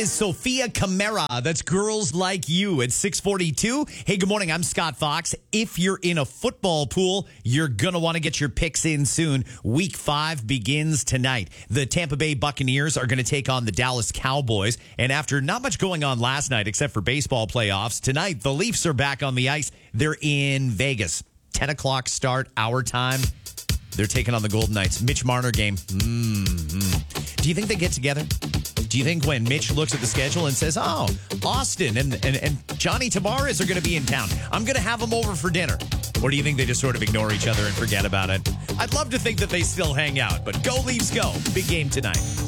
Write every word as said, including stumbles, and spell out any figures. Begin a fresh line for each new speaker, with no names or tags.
is Sophia Camara. That's Girls Like You at six forty-two. Hey, good morning. I'm Scott Fox. If you're in a football pool, you're going to want to get your picks in soon. Week five begins tonight. The Tampa Bay Buccaneers are going to take on the Dallas Cowboys. And after not much going on last night, except for baseball playoffs, tonight the Leafs are back on the ice. They're in Vegas. ten o'clock start, our time. They're taking on the Golden Knights. Mitch Marner game. Mm-hmm. Do you think they get together? Do you think when Mitch looks at the schedule and says, oh, Austin and, and, and Johnny Tavares are going to be in town, I'm going to have them over for dinner? Or do you think they just sort of ignore each other and forget about it? I'd love to think that they still hang out, but go Leafs go. Big game tonight.